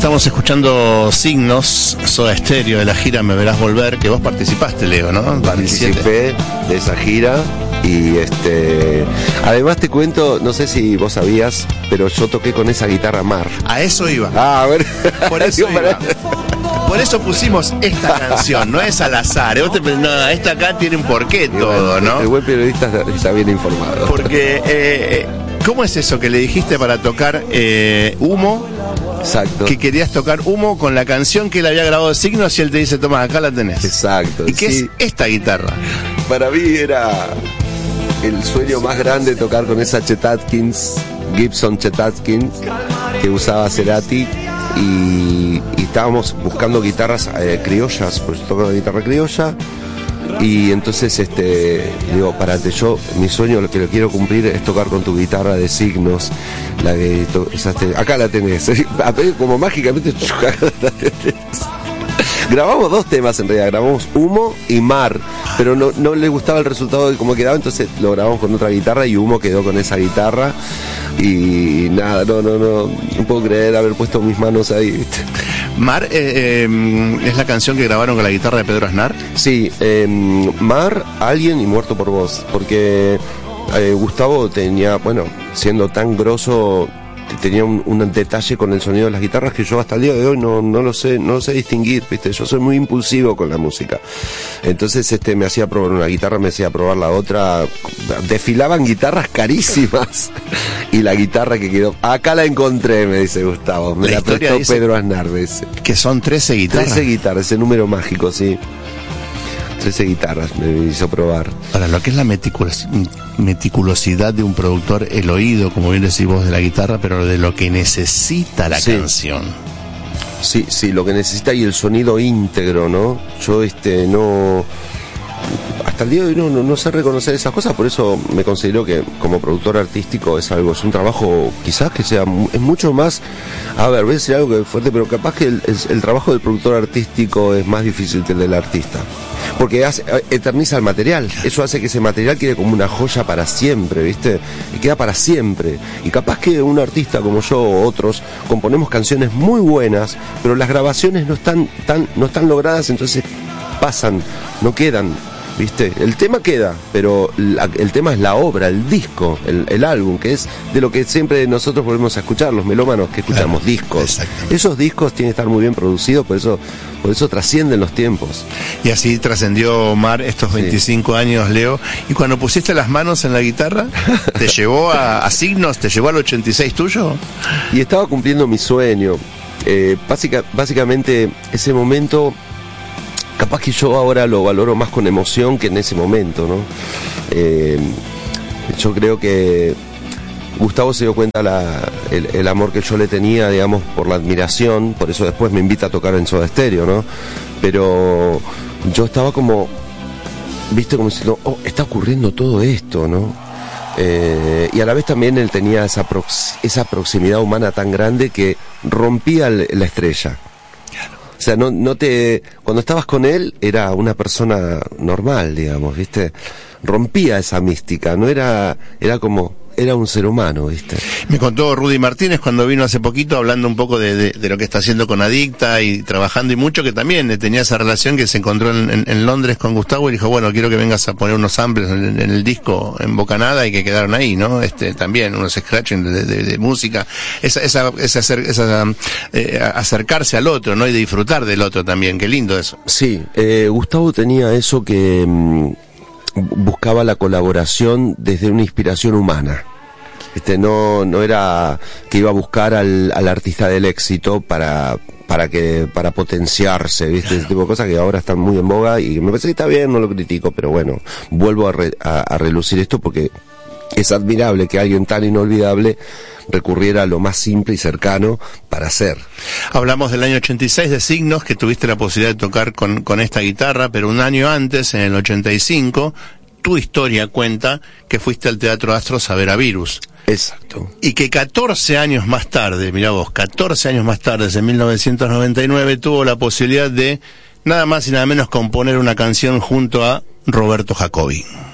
Estamos escuchando Signos, Soda Stereo, de la gira Me Verás Volver, que vos participaste, Leo, ¿no? Participé de esa gira y además te cuento, no sé si vos sabías, pero yo toqué con esa guitarra Mar. A eso iba. Ah, a ver. Por eso iba. Por eso pusimos esta canción, no es al azar. No, esta acá tiene un porqué todo, ¿no? El buen periodista está bien informado. Porque, ¿cómo es eso que le dijiste para tocar Humo? Exacto. Que querías tocar Humo con la canción que él había grabado de Signos y él te dice, toma, acá la tenés. Exacto. ¿Y qué es esta guitarra? Para mí era el sueño más grande tocar con esa Chet Atkins, Gibson Chet Atkins, que usaba Cerati. Y estábamos buscando guitarras criollas, pues toco la guitarra criolla. Y entonces digo, parate, yo mi sueño, lo que lo quiero cumplir es tocar con tu guitarra de Signos, la que acá la tenés, como mágicamente la tenés. Grabamos 2 temas en realidad, grabamos Humo y Mar, pero no le gustaba el resultado de cómo quedaba, entonces lo grabamos con otra guitarra y Humo quedó con esa guitarra. Y nada, no puedo creer haber puesto mis manos ahí, ¿viste? Mar es la canción que grabaron con la guitarra de Pedro Aznar. Sí, Mar, Alguien y Muerto por Vos, porque Gustavo tenía, bueno, siendo tan grosso, tenía un detalle con el sonido de las guitarras que yo hasta el día de hoy no lo sé distinguir, ¿viste? Yo soy muy impulsivo con la música. Entonces me hacía probar una guitarra, me hacía probar la otra. Desfilaban guitarras carísimas. Y la guitarra que quedó, acá la encontré, me dice Gustavo. Me la prestó Pedro Aznar, me dice. Que son 13 guitarras. 13 guitarras, ese número mágico, sí. 13 guitarras me hizo probar. Ahora, lo que es la meticulosidad de un productor, el oído, como bien decís vos, de la guitarra, pero de lo que necesita la canción. Sí, lo que necesita y el sonido íntegro, ¿no? Yo no... Hasta el día de hoy no sé reconocer esas cosas, por eso me considero que como productor artístico es un trabajo quizás que es mucho más, a ver, voy a decir algo que es fuerte, pero capaz que el trabajo del productor artístico es más difícil que el del artista, porque eterniza el material, eso hace que ese material quede como una joya para siempre, ¿viste? Y queda para siempre, y capaz que un artista como yo o otros componemos canciones muy buenas, pero las grabaciones no están logradas, entonces pasan, no quedan, ¿viste? El tema queda, pero el tema es la obra, el disco, el álbum, que es de lo que siempre nosotros volvemos a escuchar, los melómanos que escuchamos, discos. Esos discos tienen que estar muy bien producidos, por eso trascienden los tiempos. Y así trascendió Mar estos 25 años, Leo. Y cuando pusiste las manos en la guitarra, ¿te llevó a Signos? ¿Te llevó al 86 tuyo? Y estaba cumpliendo mi sueño. Básicamente, ese momento... Capaz que yo ahora lo valoro más con emoción que en ese momento, ¿no? Yo creo que Gustavo se dio cuenta el amor que yo le tenía, digamos, por la admiración, por eso después me invita a tocar en Soda Stereo, ¿no? Pero yo estaba como, viste, como diciendo, está ocurriendo todo esto, ¿no? Y a la vez también él tenía esa proximidad humana tan grande que rompía la estrella. O sea, cuando estabas con él era una persona normal, digamos, ¿viste? Rompía esa mística, no era un ser humano, ¿viste? Me contó Rudy Martínez cuando vino hace poquito hablando un poco de lo que está haciendo con Adicta y trabajando y mucho, que también tenía esa relación, que se encontró en Londres con Gustavo y dijo, bueno, quiero que vengas a poner unos samples en el disco en Bocanada, y que quedaron ahí, ¿no? También unos scratching de música, acercarse al otro, ¿no? Y de disfrutar del otro también, qué lindo eso. Sí, Gustavo tenía eso que... buscaba la colaboración desde una inspiración humana. No era que iba a buscar al artista del éxito para potenciarse, ¿viste? Ese tipo de cosas que ahora están muy en boga y me parece que está bien, no lo critico, pero bueno, vuelvo a relucir esto porque es admirable que alguien tan inolvidable recurriera a lo más simple y cercano para hacer. Hablamos del año 86 de Signos, que tuviste la posibilidad de tocar con esta guitarra, pero un año antes, en el 85, tu historia cuenta que fuiste al Teatro Astros a ver a Virus. Exacto. Y que 14 años más tarde, mirá vos, 14 años más tarde, en 1999, tuvo la posibilidad de nada más y nada menos componer una canción junto a Roberto Jacobi.